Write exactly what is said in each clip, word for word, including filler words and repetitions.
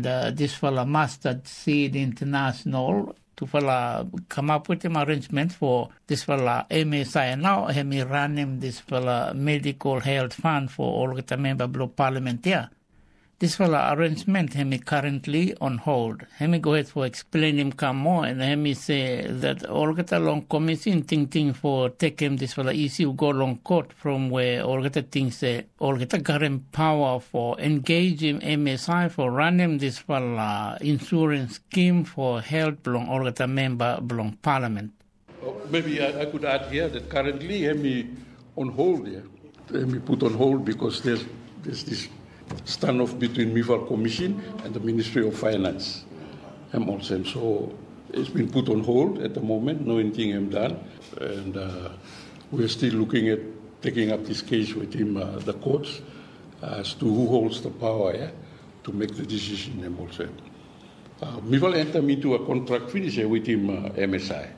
uh, this fella Mustard Seed International to fella come up with him arrangements for this fella M S I. Now he run him this fella medical health fund for all the member block parliament here. This fella arrangement he currently on hold. He go ahead for explain him come more and he say that all the long commission thing thing for take him this fella issue go long court from where all the things say all the current power for engage him M S I for run him this fella insurance scheme for health belong all the member belong parliament. Oh, maybe I, I could add here that currently he on hold here. He put on hold because there's there's this standoff between M I F A L Commission and the Ministry of Finance. Um, also, so it's been put on hold at the moment, no anything I'm done. And uh, we're still looking at taking up this case with him, uh, the courts, as to who holds the power yeah, to make the decision. Um, also. Uh, M I F A L entered into a contract finish with him, uh, M S I.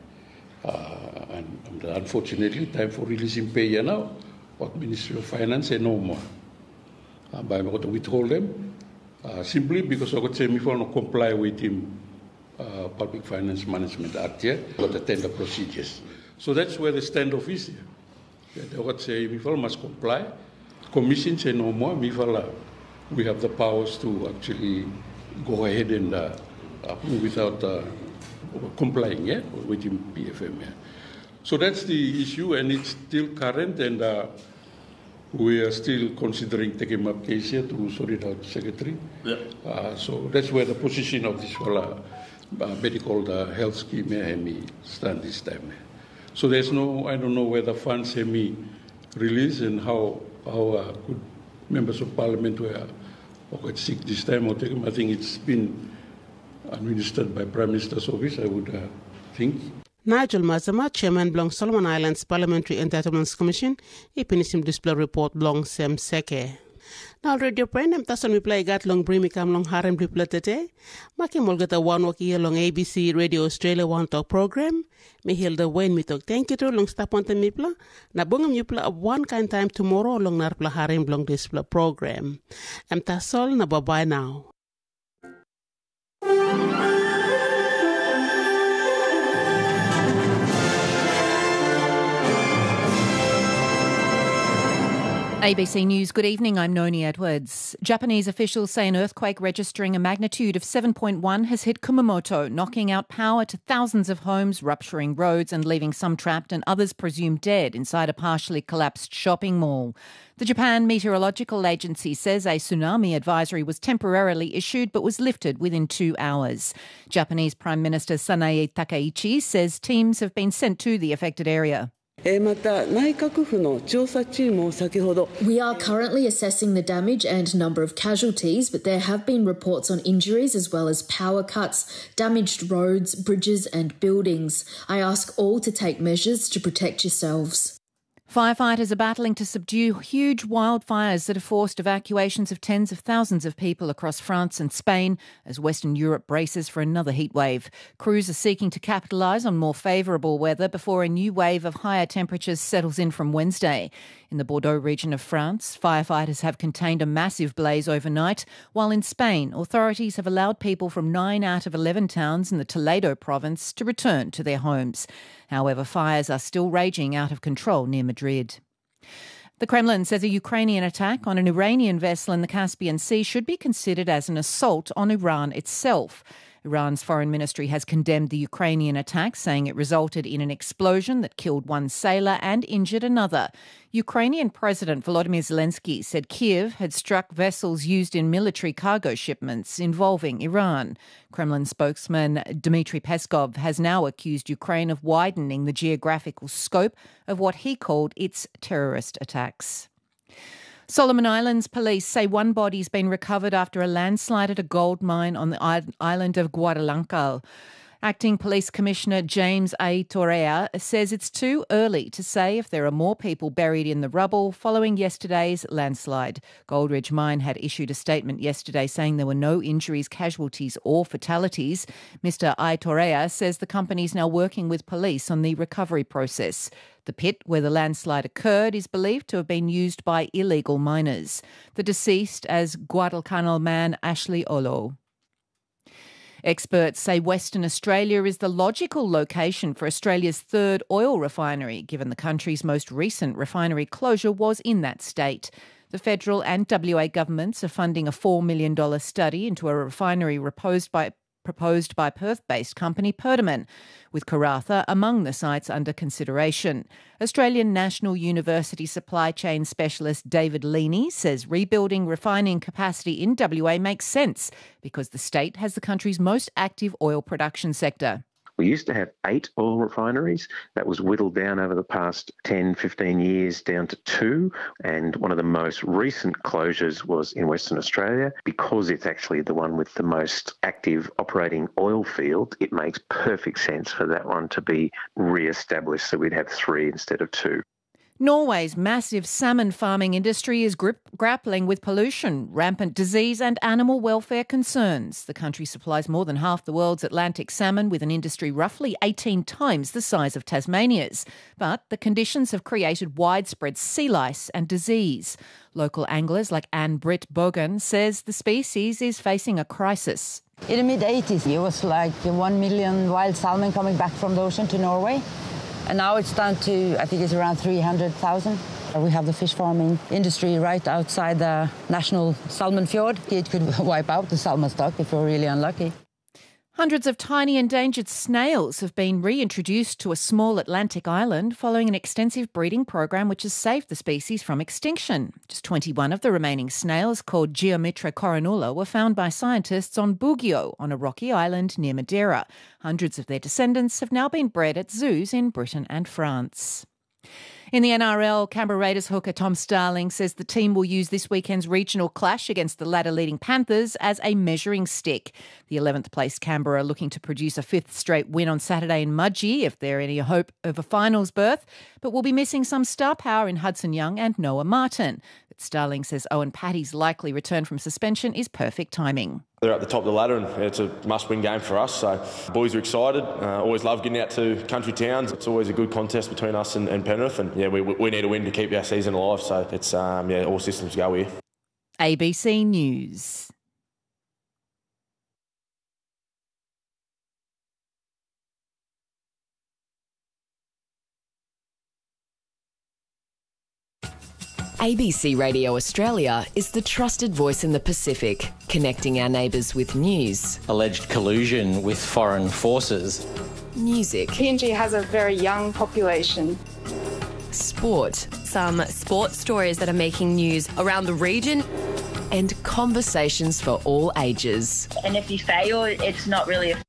Uh, and, and unfortunately, time for releasing pay here now, but Ministry of Finance say no more. Uh, but I'm going to withhold them uh, simply because I would say M I F A L not comply with him uh, Public Finance Management Act here, got the tender procedures. So that's where the standoff is here. I would say M I F A L must comply. Commission say no more. M I F A L, uh, we have the powers to actually go ahead and uh, approve without uh, complying yeah, with him P F M. Yeah. So that's the issue, and it's still current, and uh, we are still considering taking up case here to sort it out, Secretary. Yeah. Uh, so that's where the position of this whole uh, uh, medical uh, health scheme uh, stand this time. So there's no, I don't know where the funds have me released and how how uh, could members of parliament were uh, sick this time or take them. I think it's been administered by Prime Minister's office, I would uh, think. Nigel Mazama, Chairman belong Solomon Islands Parliamentary Entitlements Commission, e pinisim display report belong Sem Seke. Now radio prendem tason mi play gat long brimi kam long harem diplatete. Maki molgata one waki long A B C Radio Australia One Talk program. Mi hilda Wayne mi talk. Thank you to long staponte mi pla. Na bungam mi pla one kind time tomorrow long narpla harem belong display program. Em tasol na bye bye now. A B C News, good evening, I'm Noni Edwards. Japanese officials say an earthquake registering a magnitude of seven point one has hit Kumamoto, knocking out power to thousands of homes, rupturing roads and leaving some trapped and others presumed dead inside a partially collapsed shopping mall. The Japan Meteorological Agency says a tsunami advisory was temporarily issued but was lifted within two hours. Japanese Prime Minister Sanae Takaichi says teams have been sent to the affected area. We are currently assessing the damage and number of casualties, but there have been reports on injuries as well as power cuts, damaged roads, bridges and buildings. I ask all to take measures to protect yourselves. Firefighters are battling to subdue huge wildfires that have forced evacuations of tens of thousands of people across France and Spain as Western Europe braces for another heatwave. Crews are seeking to capitalise on more favourable weather before a new wave of higher temperatures settles in from Wednesday. In the Bordeaux region of France, firefighters have contained a massive blaze overnight, while in Spain, authorities have allowed people from nine out of eleven towns in the Toledo province to return to their homes. However, fires are still raging out of control near Madrid. The Kremlin says a Ukrainian attack on an Iranian vessel in the Caspian Sea should be considered as an assault on Iran itself. Iran's foreign ministry has condemned the Ukrainian attack, saying it resulted in an explosion that killed one sailor and injured another. Ukrainian President Volodymyr Zelensky said Kyiv had struck vessels used in military cargo shipments involving Iran. Kremlin spokesman Dmitry Peskov has now accused Ukraine of widening the geographical scope of what he called its terrorist attacks. Solomon Islands police say one body's been recovered after a landslide at a gold mine on the island of Guadalancal. Acting Police Commissioner James A. Torrea says it's too early to say if there are more people buried in the rubble following yesterday's landslide. Goldridge Mine had issued a statement yesterday saying there were no injuries, casualties or fatalities. Mister A. Torrea says the company is now working with police on the recovery process. The pit where the landslide occurred is believed to have been used by illegal miners. The deceased as Guadalcanal man Ashley Olo. Experts say Western Australia is the logical location for Australia's third oil refinery, given the country's most recent refinery closure was in that state. The federal and W A governments are funding a four million dollars study into a refinery proposed by proposed by Perth-based company Perdaman, with Karratha among the sites under consideration. Australian National University supply chain specialist David Leaney says rebuilding refining capacity in W A makes sense because the state has the country's most active oil production sector. We used to have eight oil refineries. That was whittled down over the past ten, fifteen years down to two. And one of the most recent closures was in Western Australia. Because it's actually the one with the most active operating oil field, it makes perfect sense for that one to be re-established, so we'd have three instead of two. Norway's massive salmon farming industry is grip- grappling with pollution, rampant disease and animal welfare concerns. The country supplies more than half the world's Atlantic salmon, with an industry roughly eighteen times the size of Tasmania's. But the conditions have created widespread sea lice and disease. Local anglers like Ann-Britt Bogan says the species is facing a crisis. In the mid eighties, it was like one million wild salmon coming back from the ocean to Norway. And now it's down to, I think it's around three hundred thousand. We have the fish farming industry right outside the National Salmon Fjord. It could wipe out the salmon stock if we're really unlucky. Hundreds of tiny endangered snails have been reintroduced to a small Atlantic island following an extensive breeding program which has saved the species from extinction. Just twenty-one of the remaining snails, called Geomitra coronula, were found by scientists on Bugio, on a rocky island near Madeira. Hundreds of their descendants have now been bred at zoos in Britain and France. In the N R L, Canberra Raiders hooker Tom Starling says the team will use this weekend's regional clash against the ladder-leading Panthers as a measuring stick. The eleventh place Canberra are looking to produce a fifth straight win on Saturday in Mudgee if there any hope of a finals berth, but will be missing some star power in Hudson Young and Noah Martin. But Starling says Owen Patty's likely return from suspension is perfect timing. They're at the top of the ladder and it's a must-win game for us. So boys are excited. Uh, always love getting out to country towns. It's always a good contest between us and, and Penrith. And yeah, we, we need a win to keep our season alive. So it's um, yeah, all systems go here. A B C News. A B C Radio Australia is the trusted voice in the Pacific, connecting our neighbours with news, alleged collusion with foreign forces, music, P N G has a very young population, sport, some sports stories that are making news around the region, and conversations for all ages. And if you fail, it's not really a